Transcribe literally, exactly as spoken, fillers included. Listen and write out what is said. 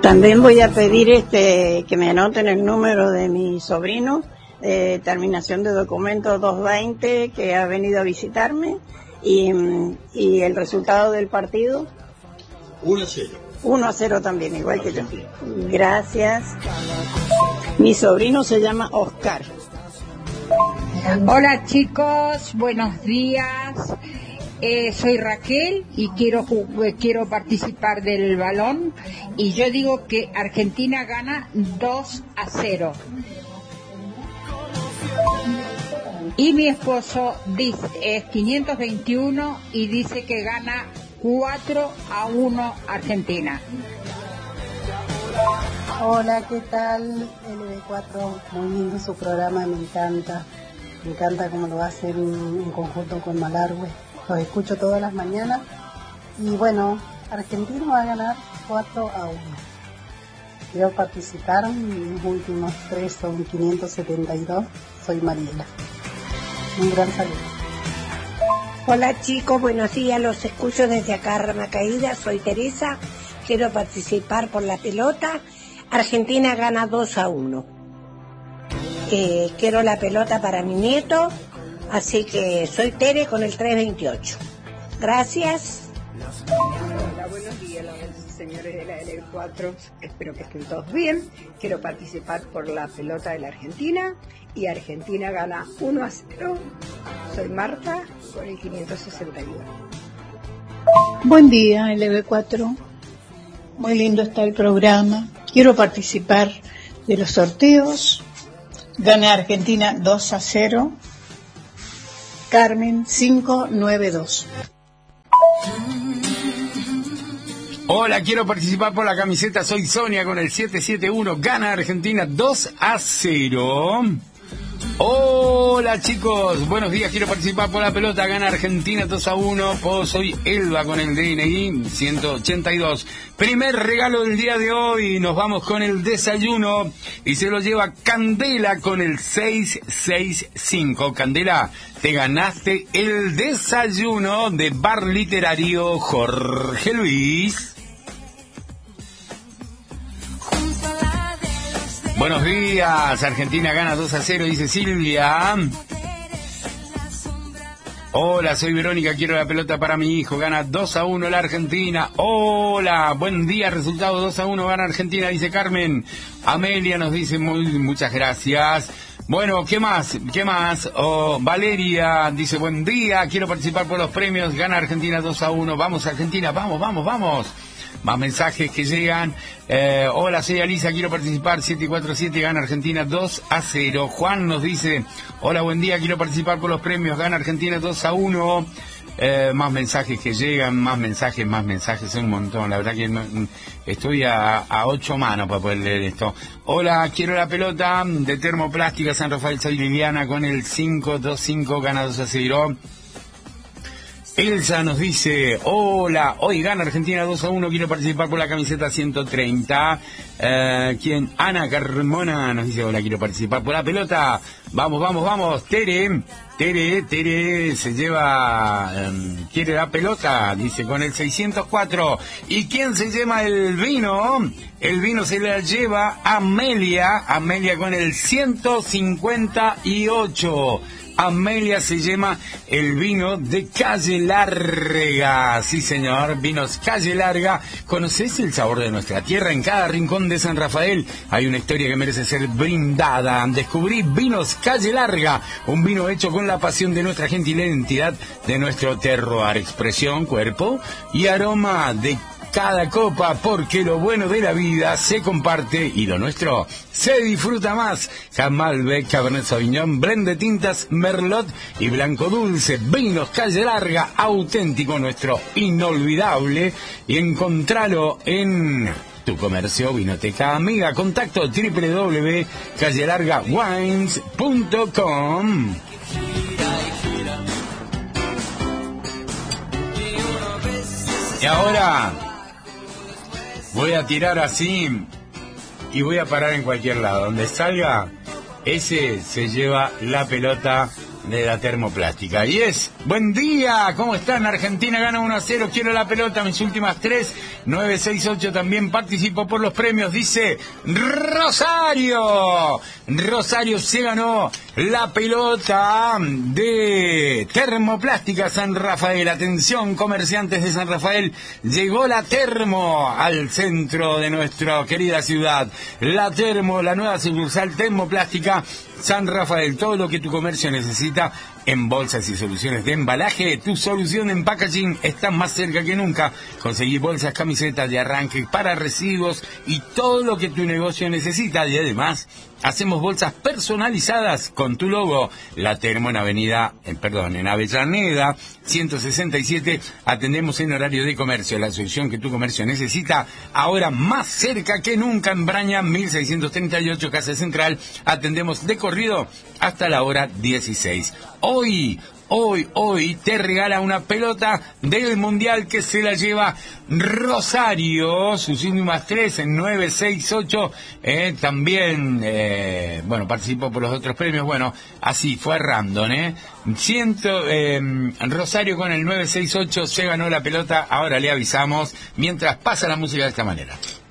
También voy a pedir este que me anoten el número de mi sobrino, eh, terminación de documento doscientos veinte, que ha venido a visitarme, y, y el resultado del partido. uno a cero. uno a cero también, igual que yo. Gracias. Mi sobrino se llama Oscar. Hola chicos, buenos días. Eh, soy Raquel y quiero quiero participar del balón, y yo digo que Argentina gana dos a cero. Y mi esposo dice, es quinientos veintiuno y dice que gana cuatro a uno Argentina. Hola, ¿qué tal? L B cuatro, muy lindo su programa, me encanta. Me encanta cómo lo hacen en conjunto con Malargüe. Los escucho todas las mañanas. Y bueno, Argentina va a ganar cuatro a uno. Yo participaron, mis últimos tres son quinientos setenta y dos. Soy Mariela. Un gran saludo. Hola chicos, buenos días, los escucho desde acá, Rama Caída, soy Teresa, quiero participar por la pelota. Argentina gana dos a uno. Eh, quiero la pelota para mi nieto, así que soy Tere con el trescientos veintiocho. Gracias. Hola, buenos días, los señores de la L B cuatro, espero que estén todos bien. Quiero participar por la pelota de la Argentina y Argentina gana uno a cero. Soy Marta con el quinientos sesenta y uno. Buen día, L B cuatro. Muy lindo está el programa. Quiero participar de los sorteos. Gana Argentina dos a cero. Carmen cinco nueve dos. Hola, quiero participar por la camiseta. Soy Sonia con el siete siete uno. Gana Argentina dos a cero. Hola chicos, buenos días, quiero participar por la pelota, gana Argentina dos a uno, oh, soy Elba con el D N I ciento ochenta y dos. Primer regalo del día de hoy, nos vamos con el desayuno y se lo lleva Candela con el seiscientos sesenta y cinco. Candela, te ganaste el desayuno de Bar Literario Jorge Luis. Buenos días, Argentina gana dos a cero, dice Silvia. Hola, soy Verónica, quiero la pelota para mi hijo, gana dos a uno la Argentina. Hola, buen día, resultado dos a uno, gana Argentina, dice Carmen. Amelia nos dice muy, muchas gracias. Bueno, ¿qué más? ¿Qué más? Oh, Valeria dice, buen día, quiero participar por los premios, gana Argentina dos a uno, vamos Argentina, vamos, vamos, vamos. Más mensajes que llegan. Eh, hola, soy Alisa, quiero participar. siete cuatro siete, gana Argentina dos a cero. Juan nos dice, hola, buen día, quiero participar por los premios, gana Argentina dos a uno. Eh, más mensajes que llegan, más mensajes, más mensajes, un montón. La verdad que no, estoy a, a ocho manos para poder leer esto. Hola, quiero la pelota de Termoplástica San Rafael, soy Liliana con el cinco dos cinco, gana dos a cero. Elsa nos dice, hola, hoy gana Argentina dos a uno, quiero participar por la camiseta ciento treinta. Eh, ¿Quién? Ana Carmona nos dice, hola, quiero participar por la pelota. Vamos, vamos, vamos. Tere, Tere, Tere se lleva, eh, quiere la pelota, dice, con el seiscientos cuatro. ¿Y quién se lleva el vino? El vino se la lleva Amelia, Amelia con el ciento cincuenta y ocho. Amelia se llama el vino de Calle Larga. Sí, señor, vinos Calle Larga. ¿Conoces el sabor de nuestra tierra? En cada rincón de San Rafael hay una historia que merece ser brindada. Descubrí Vinos Calle Larga, un vino hecho con la pasión de nuestra gente y la identidad de nuestro terroir. Expresión, cuerpo y aroma de cada copa, porque lo bueno de la vida se comparte y lo nuestro se disfruta más. Malbec, Cabernet Sauvignon, blend de tintas Merlot y Blanco Dulce. Vinos Calle Larga, auténtico, nuestro inolvidable. Y encontralo en tu comercio vinoteca amiga. Contacto doble u doble u doble u punto calle larga wines punto com. Y ahora voy a tirar así y voy a parar en cualquier lado. Donde salga, ese se lleva la pelota de la termoplástica. Y es, buen día, ¿cómo están? Argentina gana uno a cero, quiero la pelota, mis últimas tres, nueve seis ocho también participo por los premios, dice Rosario. Rosario se ganó la pelota de termoplástica San Rafael. Atención, comerciantes de San Rafael, llegó la termo al centro de nuestra querida ciudad. La termo, la nueva sucursal termoplástica San Rafael, todo lo que tu comercio necesita en bolsas y soluciones de embalaje. Tu solución en packaging está más cerca que nunca. Conseguí bolsas, camisetas de arranque para residuos y todo lo que tu negocio necesita. Y además, hacemos bolsas personalizadas con tu logo. La Termo en Avenida, eh, perdón, en Avellaneda ciento sesenta y siete. Atendemos en horario de comercio. La solución que tu comercio necesita, ahora más cerca que nunca. En Braña mil seiscientos treinta y ocho, Casa Central. Atendemos de corrido hasta la hora dieciséis. Hoy, hoy, hoy te regala una pelota del Mundial que se la lleva Rosario, sus últimas tres en nueve seis ocho, eh, también, eh, bueno, participó por los otros premios, bueno, así fue random, eh. Ciento, eh, Rosario con el nueve seis ocho se ganó la pelota, ahora le avisamos, mientras pasa la música de esta manera.